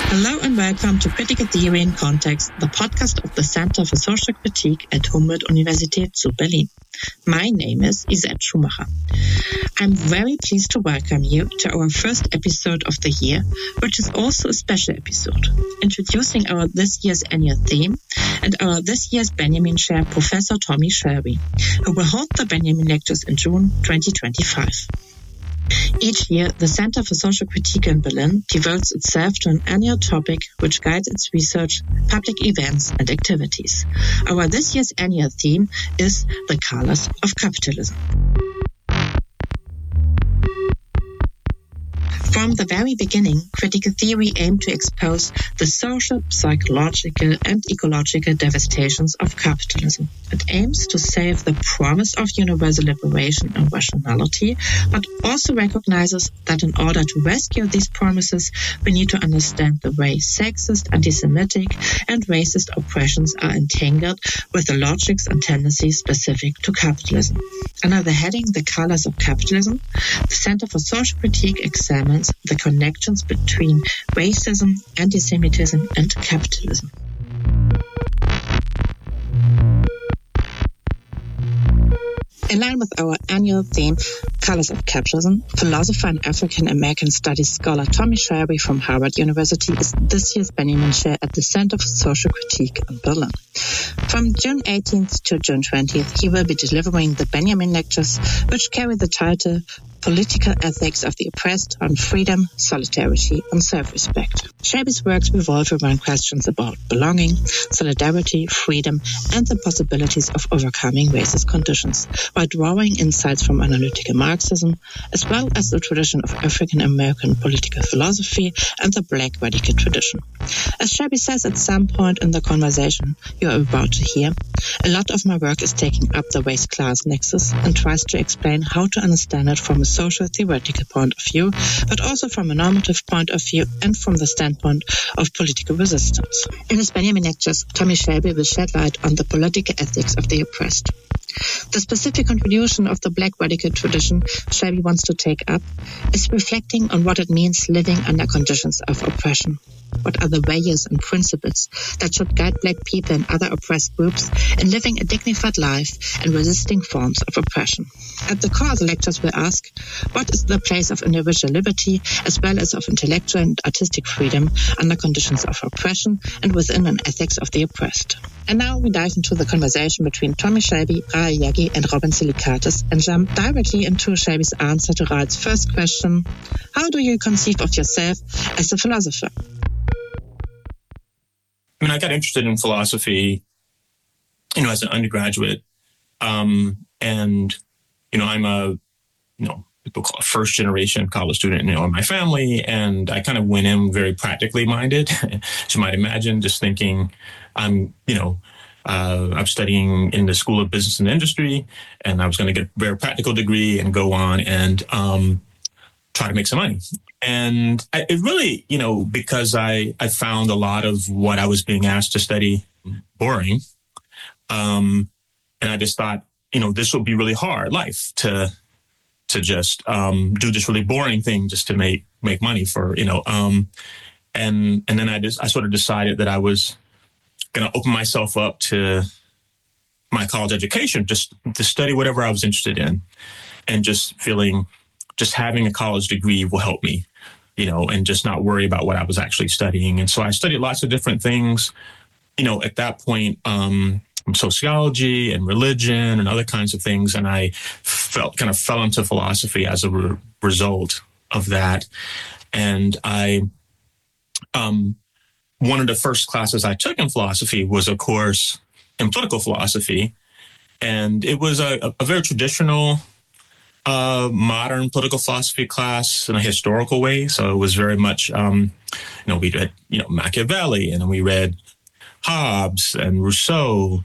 Hello and welcome to Critical Theory in Context, the podcast of the Center for Social Critique at Humboldt-Universität zu Berlin. My name is Isette Schumacher. I'm very pleased to welcome you to our first episode of the year, which is also a special episode, introducing our this year's annual theme and our this year's Benjamin Chair, Professor Tommy Shelby, who will hold the Benjamin Lectures in June 2025. Each year, the Center for Social Critique in Berlin devotes itself to an annual topic which guides its research, public events, and activities. Our this year's annual theme is the colors of capitalism. From the very beginning, critical theory aimed to expose the social, psychological, and ecological devastations of capitalism. It aims to save the promise of universal liberation and rationality, but also recognizes that in order to rescue these promises, we need to understand the way sexist, anti-Semitic, and racist oppressions are entangled with the logics and tendencies specific to capitalism. Under the heading The Colors of Capitalism, the Center for Social Critique examines the connections between racism, anti-Semitism, and capitalism. In line with our annual theme, Colors of Capitalism, philosopher and African-American Studies scholar Tommy Shelby from Harvard University is this year's Benjamin Chair at the Center for Social Critique in Berlin. From June 18th to June 20th, he will be delivering the Benjamin Lectures, which carry the title Political Ethics of the Oppressed on Freedom, Solidarity, and Self-Respect. Shelby's works revolve around questions about belonging, solidarity, freedom, and the possibilities of overcoming racist conditions, while drawing insights from analytical Marxism, as well as the tradition of African-American political philosophy and the Black radical tradition. As Shelby says at some point in the conversation you are about to hear, a lot of my work is taking up the race-class nexus and tries to explain how to understand it from a social theoretical point of view, but also from a normative point of view and from the standpoint of political resistance. In his Benjamin Lectures, Tommy Shelby will shed light on the political ethics of the oppressed. The specific contribution of the Black radical tradition Shelby wants to take up is reflecting on what it means living under conditions of oppression. What are the values and principles that should guide Black people and other oppressed groups in living a dignified life and resisting forms of oppression? At the core of the lectures will ask, what is the place of individual liberty as well as of intellectual and artistic freedom under conditions of oppression and within an ethics of the oppressed? And now we dive into the conversation between Tommy Shelby, Rahel Yaghi, and Robin Silikatis and jump directly into Shelby's answer to Rahel's first question: how do you conceive of yourself as a philosopher? I mean, I got interested in philosophy, as an undergraduate. And, I'm a, people call it first generation college student, in my family. And I kind of went in very practically minded, as you might imagine, just thinking I'm studying in the School of Business and Industry, and I was going to get a very practical degree and go on and try to make some money. And it really, because I found a lot of what I was being asked to study boring. And I just thought, this would be really hard life to just do this really boring thing just to make money for, and then I sort of decided that I was going to open myself up to my college education, just to study whatever I was interested in, and just having a college degree will help me, and just not worry about what I was actually studying. And so I studied lots of different things, at that point, sociology and religion and other kinds of things. And I fell into philosophy as a result of that. And one of the first classes I took in philosophy was a course in political philosophy. And it was a very traditional modern political philosophy class in a historical way. So it was very much, we read, Machiavelli, and then we read Hobbes and Rousseau,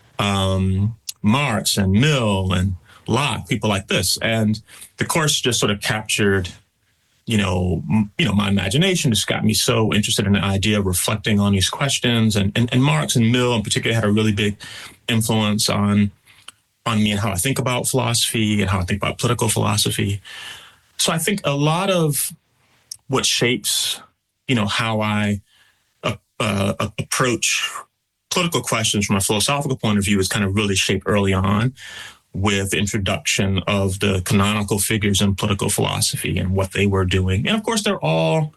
Marx and Mill and Locke, people like this. And the course just sort of captured, my imagination, just got me so interested in the idea of reflecting on these questions. And Marx and Mill in particular had a really big influence on me and how I think about philosophy and how I think about political philosophy. So I think a lot of what shapes, how I approach political questions from a philosophical point of view is kind of really shaped early on with the introduction of the canonical figures in political philosophy and what they were doing. And of course, they're all,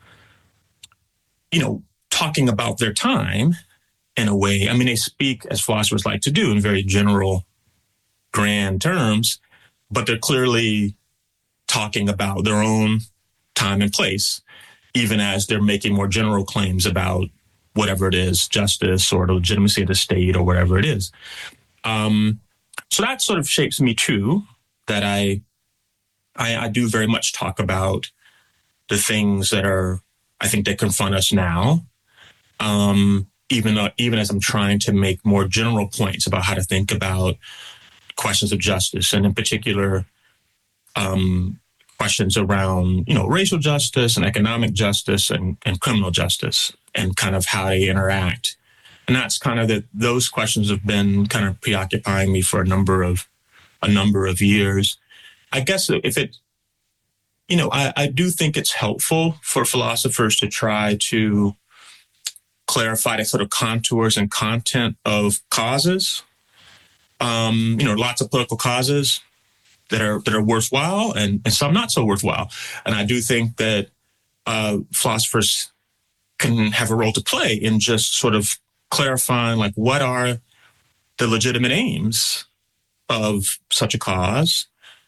talking about their time in a way. I mean, they speak, as philosophers like to do, in very general, grand terms, but they're clearly talking about their own time and place, even as they're making more general claims about whatever it is, justice or the legitimacy of the state or whatever it is. So that sort of shapes me too, that I do very much talk about the things that are, I think, that confront us now, even as I'm trying to make more general points about how to think about questions of justice, and in particular, questions around, racial justice and economic justice and criminal justice, and kind of how they interact. And that's kind of those questions have been kind of preoccupying me for a number of years. I guess if it, I do think it's helpful for philosophers to try to clarify the sort of contours and content of causes. Lots of political causes that are worthwhile and some not so worthwhile. And I do think that philosophers can have a role to play in just sort of clarifying, like, what are the legitimate aims of such a cause?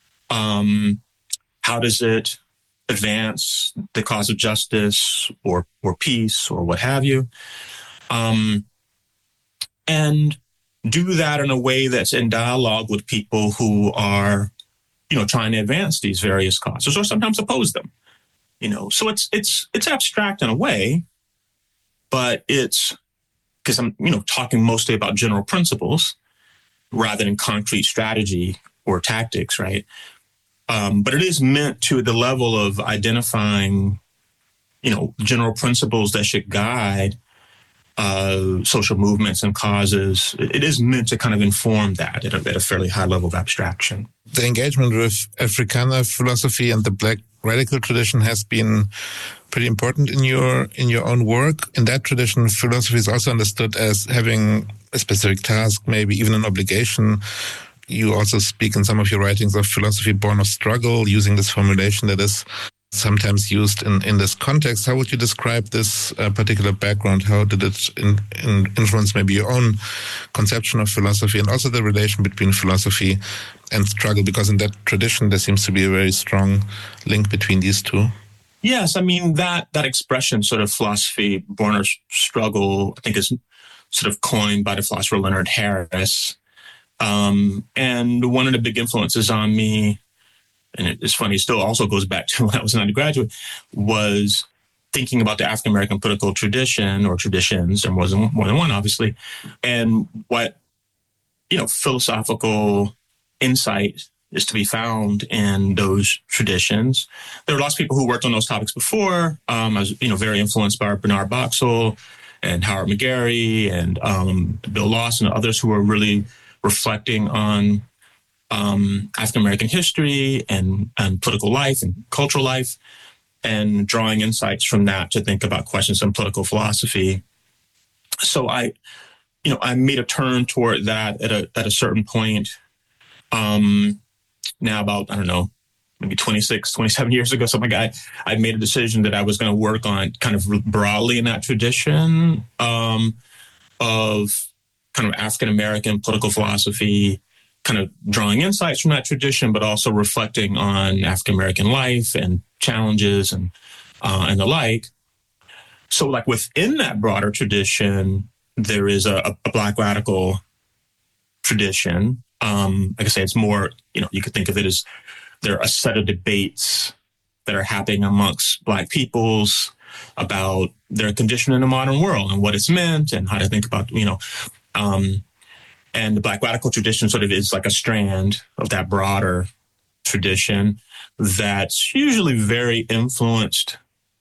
How does it advance the cause of justice or peace or what have you? And do that in a way that's in dialogue with people who are, trying to advance these various causes or sometimes oppose them. So it's abstract in a way, but it's because I'm, talking mostly about general principles rather than concrete strategy or tactics, right? But it is meant to the level of identifying, general principles that should guide social movements and causes. It is meant to kind of inform that at a fairly high level of abstraction. The engagement with Africana philosophy and the Black radical tradition has been pretty important in your own work. In that tradition, philosophy is also understood as having a specific task, maybe even an obligation. You also speak in some of your writings of philosophy born of struggle, using this formulation that is sometimes used in this context. How would you describe this particular background? How did it influence maybe your own conception of philosophy, and also the relation between philosophy and struggle? Because in that tradition, there seems to be a very strong link between these two. Yes, I mean, that expression, sort of philosophy born of struggle, I think is sort of coined by the philosopher Leonard Harris. And one of the big influences on me, and it's funny, it still also goes back to when I was an undergraduate, was thinking about the African American political tradition or traditions. There wasn't more than one, obviously, and what, philosophical insight is to be found in those traditions. There were lots of people who worked on those topics before. I was, very influenced by Bernard Boxill and Howard McGarry and Bill Lawson and others who were really reflecting on African American history and political life and cultural life, and drawing insights from that to think about questions in political philosophy. So I made a turn toward that at a certain point. Now about, I don't know, maybe 26, 27 years ago, something like that, I made a decision that I was going to work on kind of broadly in that tradition of kind of African American political philosophy, kind of drawing insights from that tradition, but also reflecting on African American life and challenges and the like. So, like, within that broader tradition, there is a Black radical tradition. Like I say, it's more, you could think of it as there are a set of debates that are happening amongst Black peoples about their condition in the modern world and what it's meant and how to think about, and the Black radical tradition sort of is like a strand of that broader tradition that's usually very influenced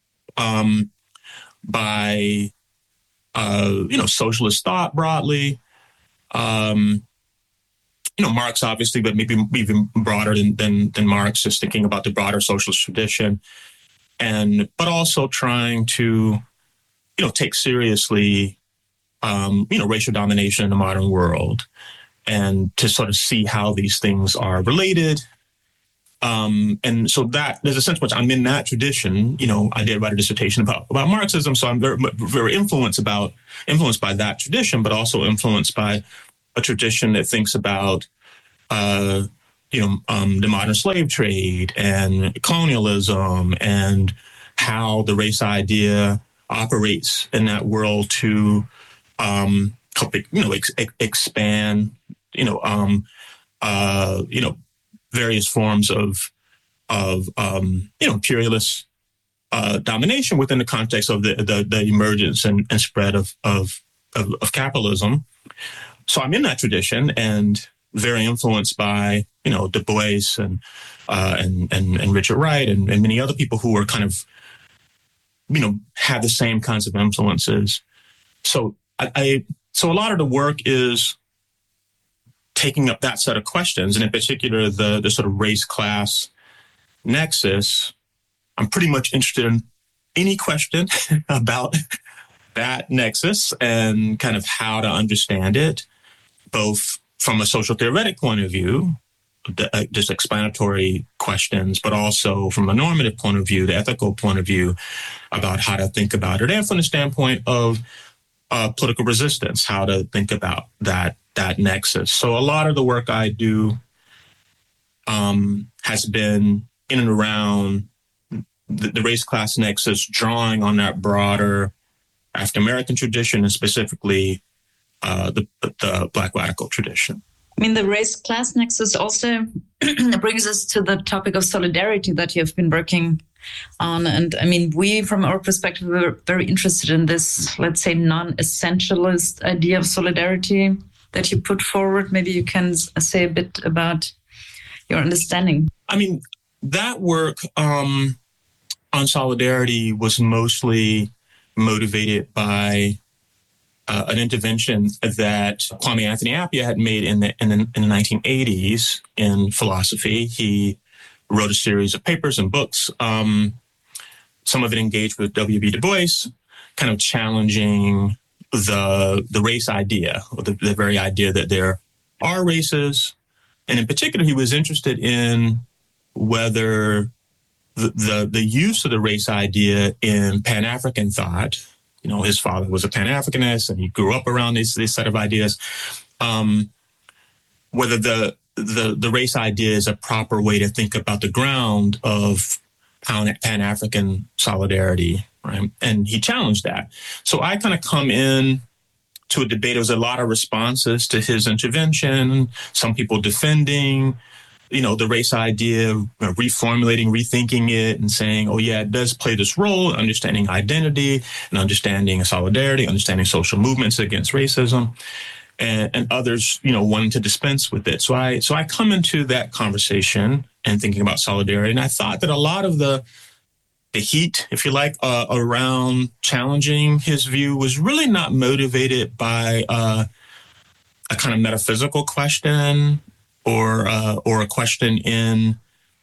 by, socialist thought broadly. Marx, obviously, but maybe even broader than Marx, just thinking about the broader socialist tradition, but also trying to take seriously, racial domination in the modern world, and to sort of see how these things are related. And so that there's a sense in which I'm in that tradition. I did write a dissertation about Marxism, so I'm very influenced by that tradition, but also influenced by a tradition that thinks about, the modern slave trade and colonialism and how the race idea operates in that world to help expand, various forms of imperialist domination within the context of the emergence and spread of capitalism. So I'm in that tradition and very influenced by Du Bois and Richard Wright and many other people who are kind of have the same kinds of influences. So so a lot of the work is taking up that set of questions, and in particular the sort of race-class nexus. I'm pretty much interested in any question about that nexus and kind of how to understand it, both from a social theoretic point of view, just explanatory questions, but also from a normative point of view, the ethical point of view, about how to think about it, and from the standpoint of political resistance, how to think about that nexus. So a lot of the work I do has been in and around the race-class nexus, drawing on that broader African-American tradition, and specifically the Black radical tradition. I mean, the race-class nexus also brings us to the topic of solidarity that you've been working on. And I mean, we, from our perspective, were very interested in this, let's say, non-essentialist idea of solidarity that you put forward. Maybe you can say a bit about your understanding. I mean, that work on solidarity was mostly motivated by an intervention that Kwame Anthony Appiah had made in the 1980s in philosophy. He wrote a series of papers and books. Some of it engaged with W.B. Du Bois, kind of challenging the race idea, or the very idea that there are races. And in particular, he was interested in whether the use of the race idea in Pan-African thought, his father was a Pan-Africanist and he grew up around this set of ideas, whether the race idea is a proper way to think about the ground of Pan-African solidarity, right? And he challenged that. So I kind of come in to a debate. There was a lot of responses to his intervention, some people defending, the race idea, reformulating, rethinking it, and saying, oh yeah, it does play this role in understanding identity and understanding solidarity, understanding social movements against racism, and others, wanting to dispense with it. So I come into that conversation and thinking about solidarity, and I thought that a lot of the heat, if you like, around challenging his view was really not motivated by a kind of metaphysical question or a question in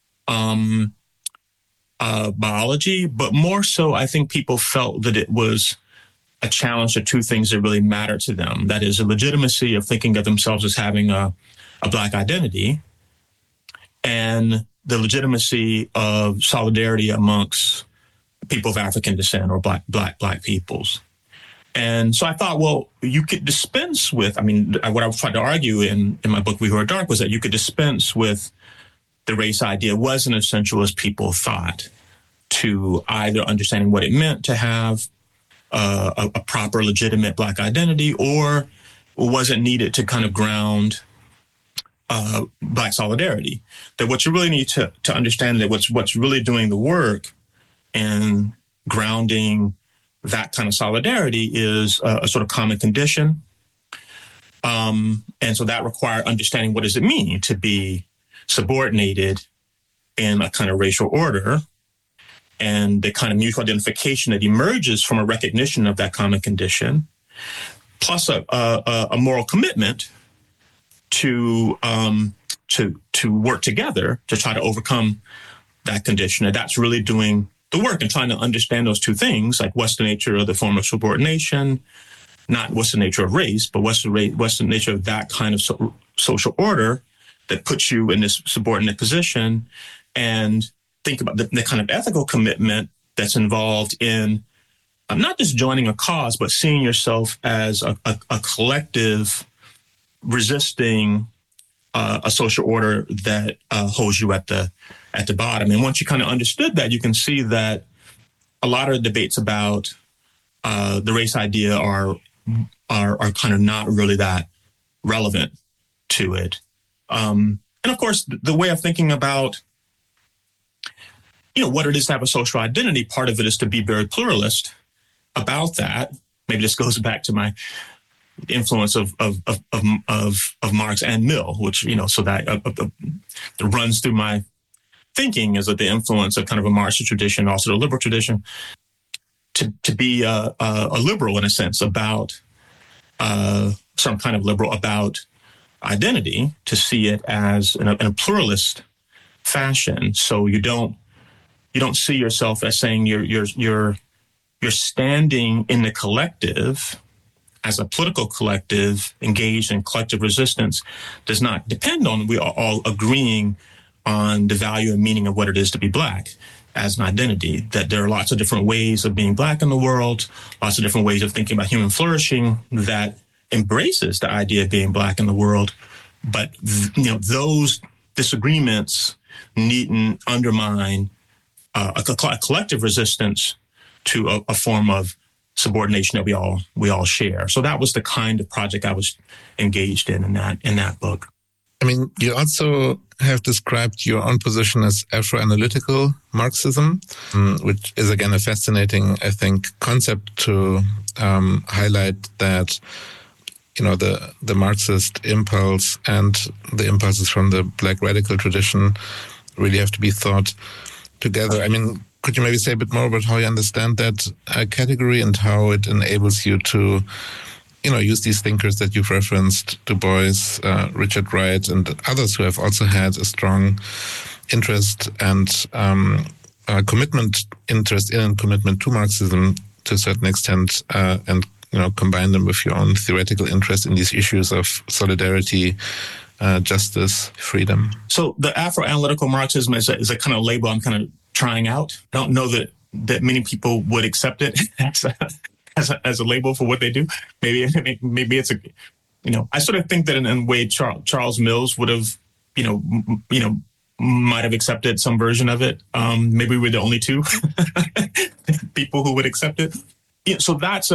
biology, but more so, I think people felt that it was a challenge to two things that really matter to them. That is, the legitimacy of thinking of themselves as having a Black identity, and the legitimacy of solidarity amongst people of African descent or black peoples. And so I thought, well, you could dispense with, what I was trying to argue in my book, We Who Are Dark, was that you could dispense with the race idea wasn't essential as people thought to either understanding what it meant to have a proper, legitimate Black identity, or wasn't needed to kind of ground Black solidarity. That what you really need to understand, that what's really doing the work and grounding that kind of solidarity is a sort of common condition. And so that required understanding, what does it mean to be subordinated in a kind of racial order, and the kind of mutual identification that emerges from a recognition of that common condition, plus a moral commitment to work together to try to overcome that condition. And that's really doing the work and trying to understand those two things, like what's the nature of the form of subordination, not what's the nature of race, but what's the nature of that kind of social order that puts you in this subordinate position, and think about the kind of ethical commitment that's involved in not just joining a cause, but seeing yourself as a collective resisting a social order that holds you at the bottom. And once you kind of understood that, you can see that a lot of the debates about the race idea are kind of not really that relevant to it. And of course, the way of thinking about, what it is to have a social identity, part of it is to be very pluralist about that. Maybe this goes back to my influence of Marx and Mill, which, so that runs through my thinking is that the influence of kind of a Marxist tradition, also the liberal tradition, to be a liberal in a sense about some kind of liberal about identity, to see it as in a pluralist fashion. So you don't see yourself as saying you're standing in the collective as a political collective engaged in collective resistance does not depend on we are all agreeing on the value and meaning of what it is to be Black as an identity, that there are lots of different ways of being Black in the world, lots of different ways of thinking about human flourishing that embraces the idea of being Black in the world. But, those disagreements needn't undermine a collective resistance to a form of subordination that we all share. So that was the kind of project I was engaged in that book. I mean, you also have described your own position as Afro-analytical Marxism, which is, again, a fascinating, I think, concept to highlight that, the Marxist impulse and the impulses from the Black radical tradition really have to be thought together. I mean, could you maybe say a bit more about how you understand that category and how it enables you to use these thinkers that you've referenced, Du Bois, Richard Wright, and others who have also had a strong interest and commitment to Marxism to a certain extent, and combine them with your own theoretical interest in these issues of solidarity, justice, freedom. So the Afro-analytical Marxism is a kind of label I'm kind of trying out. I don't know that many people would accept it as a label for what they do. Maybe it's I sort of think that in a way Charles Mills would have, might have accepted some version of it. Maybe we're the only two people who would accept it. So that's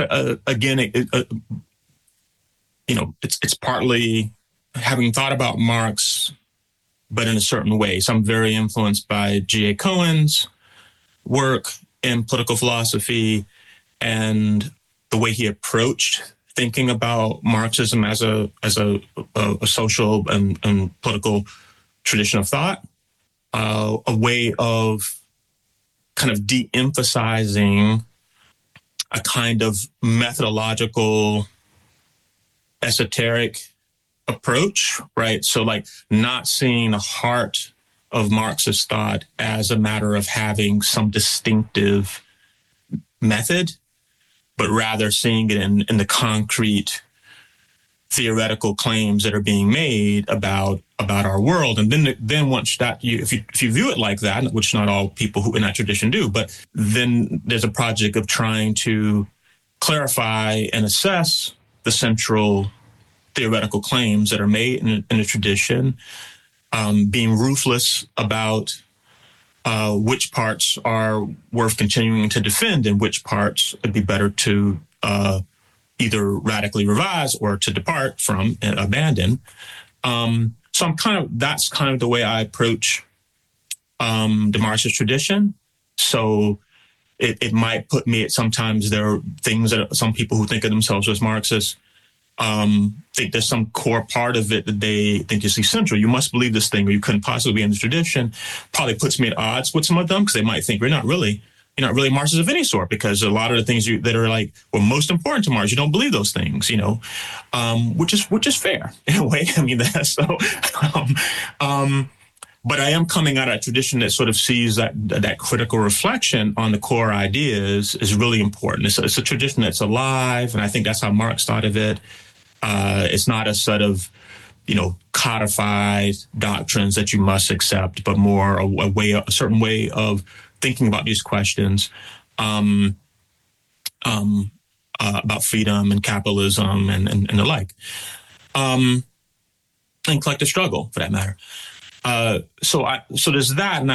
it's partly having thought about Marx, but in a certain way. So I'm very influenced by G.A. Cohen's work in political philosophy and the way he approached thinking about Marxism as a social and political tradition of thought, a way of kind of de-emphasizing a kind of methodological, esoteric approach, right? So like not seeing the heart of Marxist thought as a matter of having some distinctive method, but rather seeing it in the concrete theoretical claims that are being made about our world. And then once that if you view it like that, which not all people who in that tradition do, but then there's a project of trying to clarify and assess the central theoretical claims that are made in the tradition, being ruthless about which parts are worth continuing to defend and which parts would be better to either radically revise or to depart from and abandon. So that's kind of the way I approach the Marxist tradition. So it might put me at sometimes there are things that some people who think of themselves as Marxists think there's some core part of it that they think is essential. You must believe this thing or you couldn't possibly be in the tradition. Probably puts me at odds with some of them because they might think you're not really Marxist of any sort, because a lot of the things that are like, well, most important to Marx, you don't believe those things, which is fair in a way. I mean, that's so, but I am coming out of a tradition that sort of sees that critical reflection on the core ideas is really important. It's a tradition that's alive, and I think that's how Marx thought of it. It's not a set of, codified doctrines that you must accept, but more a certain way of thinking about these questions about freedom and capitalism and the like, and collective struggle for that matter. So there's that, and